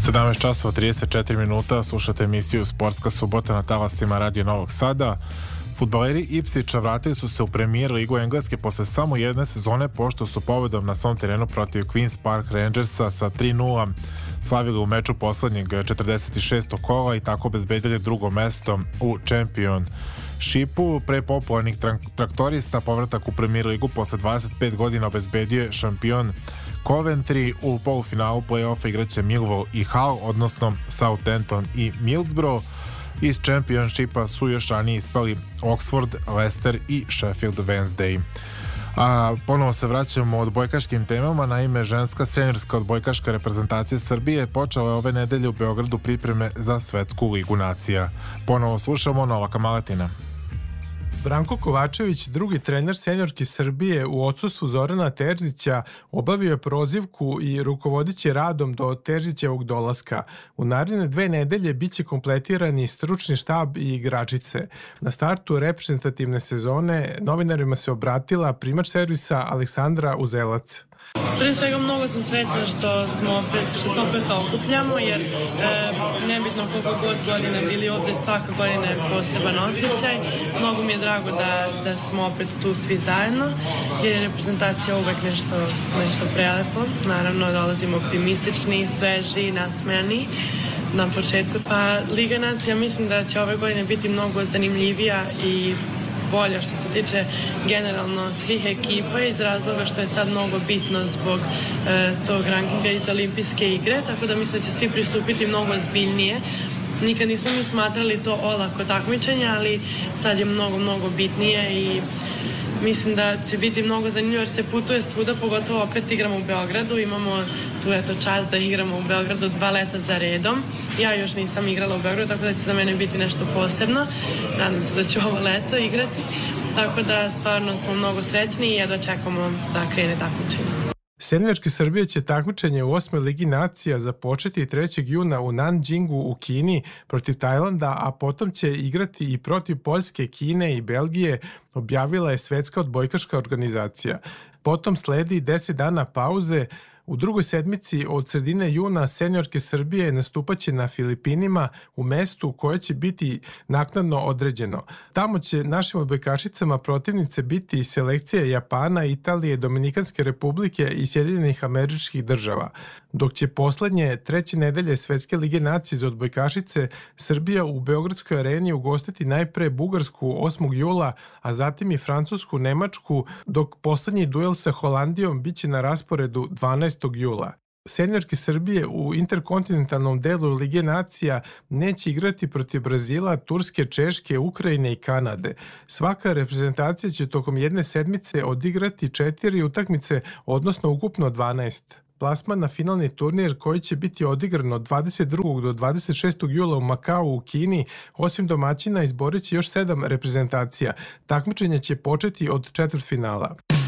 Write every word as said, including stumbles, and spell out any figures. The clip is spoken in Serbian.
sedamnaest časova trideset četiri minuta, slušate emisiju Sportska subota na talasima Radio Novog Sada. Fudbaleri Ipswicha vratili su se u Premier ligu Engleske posle samo jedne sezone, pošto su pobedom na svom terenu protiv Queen's Park Rangersa sa tri nula slavili u meču poslednjeg četrdeset šestog kola i tako obezbedili drugo mesto u Championshipu. Pre popularnih traktorista povratak u Premier ligu posle dvadeset pet godina obezbedio je šampion Coventry. U polufinalu play-offa igraće Millwall i Hull, odnosno Southampton i Middlesbrough. Iz Championshipa su još ranije ispali Oxford, Leicester i Sheffield Wednesday. A ponovo se vraćamo odbojkaškim temama. Naime, ženska seniorska odbojkaška reprezentacija Srbije počela je ove nedelje u Beogradu pripreme za Svetsku ligu nacija. Ponovo slušamo Novaka Maletina. Branko Kovačević, drugi trener seniorke Srbije u odsustvu Zorana Terzića, obavio je prozivku i rukovodit će radom do Terzićevog dolaska. U naredne dve nedelje biće kompletirani stručni štab i igračice. Na startu reprezentativne sezone novinarima se obratila primač servisa Aleksandra Uzelac. Prije svega mnogo sam srećna što smo opet, što se opet okupljamo, jer e, nebitno koliko god godina bili ovde, svaka godina je poseban osjećaj. Mnogo mi je drago da, da smo opet tu svi zajedno, jer je reprezentacija uvek nešto, nešto prelepo. Naravno, dolazimo optimistični, sveži, nasmejani na početku. Pa Liga nacija mislim da će ove godine biti mnogo zanimljivija i bolja što se tiče generalno svih ekipa, iz razloga što je sad mnogo bitno zbog e, tog rankinga iz olimpijske igre, tako da mislim da će svi pristupiti mnogo ozbiljnije. Nikad nismo mi smatrali to olako takmičenje, ali sad je mnogo, mnogo bitnije i mislim da će biti mnogo zanimljivo jer se putuje svuda, pogotovo opet igramo u Beogradu, imamo tu eto čast da igramo u Beogradu dva leta za redom. Ja još nisam igrala u Beogradu, tako da će za mene biti nešto posebno. Nadam se da ću ovo leto igrati, tako da stvarno smo mnogo srećni i jedva čekamo da krene takmičenje. Seniorke Srbije će takmičenje u osmoj Ligi nacija započeti trećeg juna u Nanjingu u Kini protiv Tajlanda, a potom će igrati i protiv Poljske, Kine i Belgije, objavila je Svetska odbojkaška organizacija. Potom sledi deset dana pauze. U drugoj sedmici od sredine juna seniorke Srbije nastupaće na Filipinima u mestu koje će biti naknadno određeno. Tamo će našim odbojkašicama protivnice biti selekcije Japana, Italije, Dominikanske republike i Sjedinjenih Američkih Država. Dok će poslednje treće nedelje Svetske lige nacije za odbojkašice Srbija u Beogradskoj areni ugostiti najpre Bugarsku osmog jula, a zatim i Francusku, Nemačku, dok poslednji duel sa Holandijom biće na rasporedu dvanaestog jula. Seniorke Srbije u interkontinentalnom delu Lige nacija neće igrati protiv Brazila, Turske, Češke, Ukrajine i Kanade. Svaka reprezentacija će tokom jedne sedmice odigrati četiri utakmice, odnosno ukupno dvanaest. Plasman na finalni turnir koji će biti odigran od dvadeset drugog do dvadeset šestog jula u Makau u Kini, osim domaćina izborit će još sedam reprezentacija. Takmičenje će početi od četvrtfinala.